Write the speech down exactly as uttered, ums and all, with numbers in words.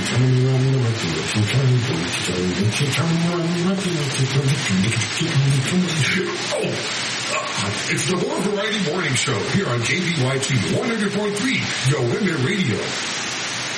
세상만이 마지막 세상이 보이시죠. 세상만이 마지막 세상이 Oh, it's the More Variety Morning Show here on K B Y T one hundred point three, Yo Women Radio.